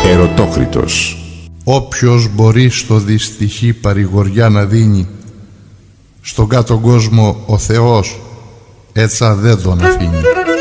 Ερωτόκριτος. Όποιος μπορεί στο δυστυχή παρηγοριά να δίνει, στον κάτω κόσμο ο Θεός έτσα δεν τον αφήνει.